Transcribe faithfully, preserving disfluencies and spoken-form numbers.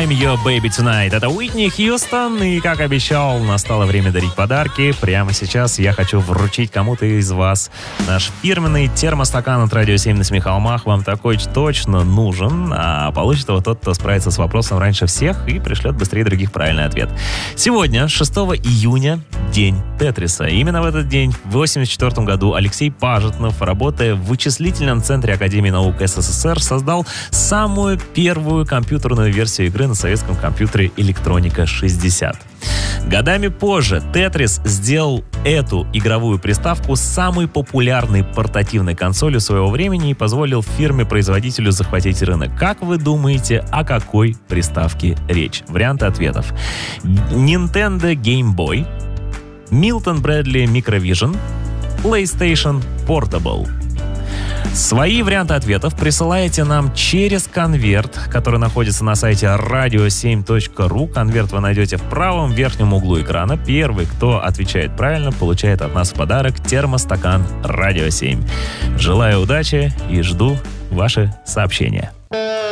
I'm Your Baby Tonight. Это Уитни Хьюстон, и, как обещал, настало время дарить подарки. Прямо сейчас я хочу вручить кому-то из вас наш фирменный термостакан от Радио семь на семи холмах. Вам такой точно нужен, а получит его тот, кто справится с вопросом раньше всех и пришлет быстрее других правильный ответ. Сегодня, шестого июня, день Тетриса. Именно в этот день, в восемьдесят четвёртом году, Алексей Пажетнов, работая в вычислительном центре Академии наук СССР, создал самую первую компьютерную версию игры на советском компьютере «Электроника шестьдесят». Годами позже Тетрис сделал эту игровую приставку самой популярной портативной консолью своего времени и позволил фирме-производителю захватить рынок. Как вы думаете, о какой приставке речь? Варианты ответов: Nintendo Game Boy, Milton Bradley Microvision, PlayStation Portable. Свои варианты ответов присылаете нам через конверт, который находится на сайте радио семь точка ру. Конверт вы найдете в правом верхнем углу экрана. Первый, кто отвечает правильно, получает от нас в подарок термостакан Радио семь. Желаю удачи и жду ваши сообщения.